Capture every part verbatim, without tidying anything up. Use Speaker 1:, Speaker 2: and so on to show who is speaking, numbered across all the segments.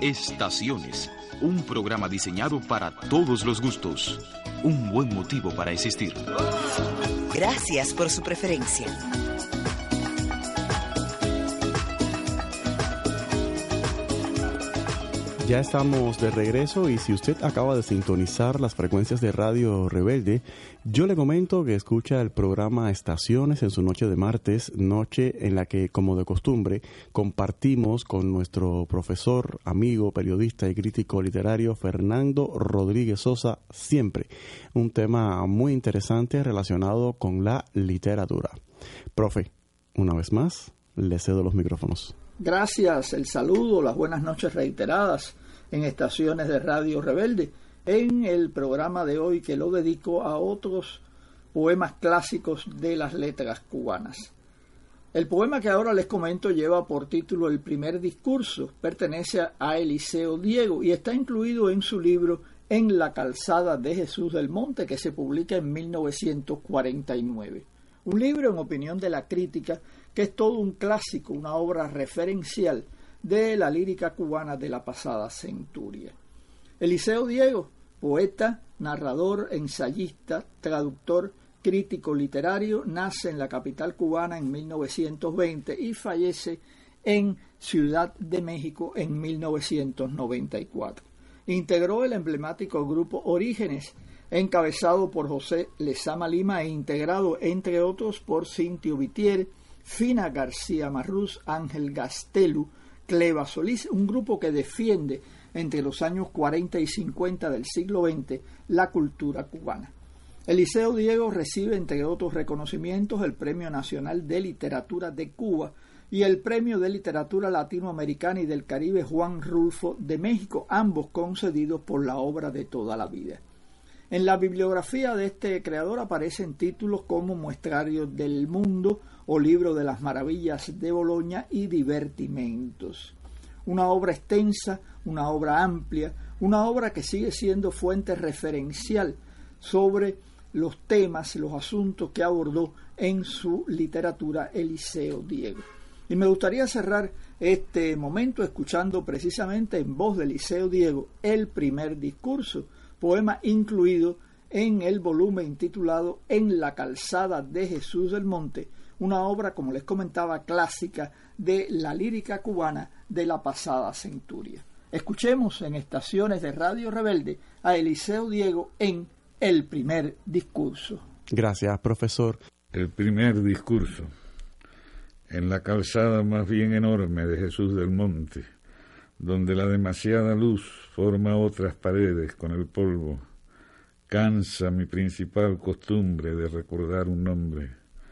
Speaker 1: Estaciones, un programa diseñado para todos los gustos. Un buen motivo para existir.
Speaker 2: Gracias por su preferencia.
Speaker 3: Ya estamos de regreso y si usted acaba de sintonizar las frecuencias de Radio Rebelde, yo le comento que escucha el programa Estaciones en su noche de martes, noche en la que, como de costumbre, compartimos con nuestro profesor, amigo, periodista y crítico literario Fernando Rodríguez Sosa, siempre un tema muy interesante relacionado con la literatura. Profe, una vez más, le cedo los micrófonos.
Speaker 4: Gracias, el saludo, las buenas noches reiteradas en Estaciones de Radio Rebelde, en el programa de hoy que lo dedico a otros poemas clásicos de las letras cubanas. El poema que ahora les comento lleva por título El primer discurso, pertenece a Eliseo Diego y está incluido en su libro En la calzada de Jesús del Monte, que se publica en mil novecientos cuarenta y nueve. Un libro, en opinión de la crítica, que es todo un clásico, una obra referencial de la lírica cubana de la pasada centuria. Eliseo Diego, poeta, narrador, ensayista, traductor, crítico literario, nace en la capital cubana en mil novecientos veinte y fallece en Ciudad de México en mil novecientos noventa y cuatro. Integró el emblemático grupo Orígenes, encabezado por José Lezama Lima e integrado, entre otros, por Cintio Vitier, Fina García Marrús, Ángel Gastelu, Cleva Solís, un grupo que defiende entre los años cuarenta y cincuenta del siglo veinte la cultura cubana. Eliseo Diego recibe, entre otros reconocimientos, el Premio Nacional de Literatura de Cuba y el Premio de Literatura Latinoamericana y del Caribe Juan Rulfo de México, ambos concedidos por la obra de toda la vida. En la bibliografía de este creador aparecen títulos como Muestrario del Mundo o Libro de las Maravillas de Boloña y Divertimentos. Una obra extensa, una obra amplia, una obra que sigue siendo fuente referencial sobre los temas, los asuntos que abordó en su literatura Eliseo Diego. Y me gustaría cerrar este momento escuchando precisamente en voz de Eliseo Diego El primer discurso, poema incluido en el volumen titulado En la calzada de Jesús del Monte, una obra, como les comentaba, clásica de la lírica cubana de la pasada centuria. Escuchemos en Estaciones de Radio Rebelde a Eliseo Diego en El primer discurso.
Speaker 3: Gracias, profesor.
Speaker 5: El primer discurso. En la calzada más bien enorme de Jesús del Monte, donde la demasiada luz forma otras paredes con el polvo, cansa mi principal costumbre de recordar un nombre.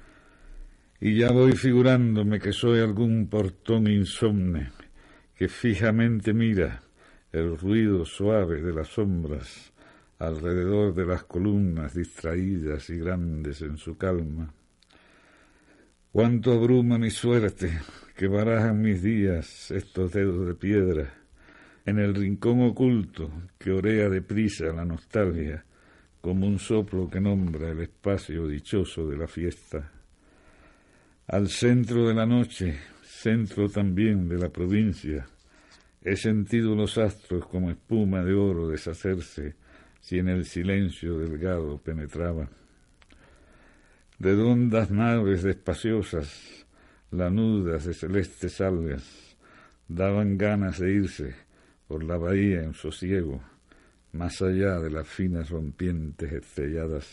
Speaker 5: Y ya voy figurándome que soy algún portón insomne que fijamente mira el ruido suave de las sombras alrededor de las columnas distraídas y grandes en su calma. Cuánto abruma mi suerte que barajan mis días estos dedos de piedra en el rincón oculto que orea deprisa la nostalgia como un soplo que nombra el espacio dichoso de la fiesta. Al centro de la noche, centro también de la provincia, he sentido los astros como espuma de oro deshacerse si en el silencio delgado penetraban. De hondas naves despaciosas, lanudas de celestes algas, daban ganas de irse por la bahía en sosiego, más allá de las finas rompientes estrelladas.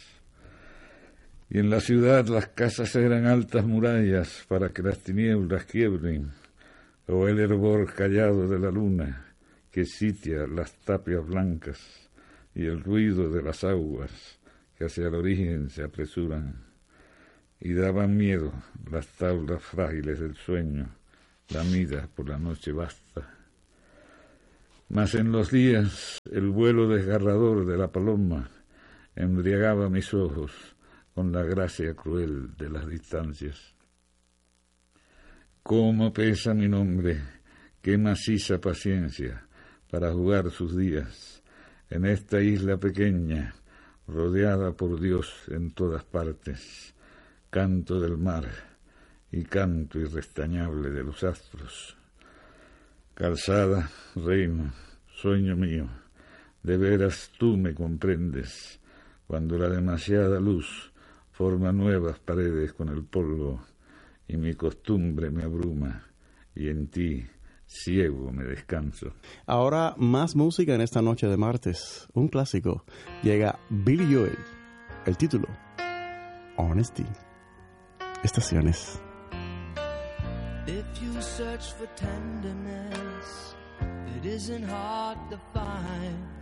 Speaker 5: Y en la ciudad las casas eran altas murallas para que las tinieblas quiebren, o el hervor callado de la luna que sitia las tapias blancas y el ruido de las aguas que hacia el origen se apresuran. Y daban miedo las tablas frágiles del sueño, lamidas por la noche vasta. Mas en los días el vuelo desgarrador de la paloma embriagaba mis ojos con la gracia cruel de las distancias. Cómo pesa mi nombre, qué maciza paciencia para jugar sus días en esta isla pequeña, rodeada por Dios en todas partes, canto del mar y canto irrestañable de los astros. Calzada, reina, sueño mío, de veras tú me comprendes, cuando la demasiada luz forma nuevas paredes con el polvo, y mi costumbre me abruma, y en ti, ciego, me descanso.
Speaker 3: Ahora más música en esta noche de martes, un clásico. Llega Billy Joel, el título, Honesty. Estaciones.
Speaker 6: If you search for tenderness, it isn't hard to find.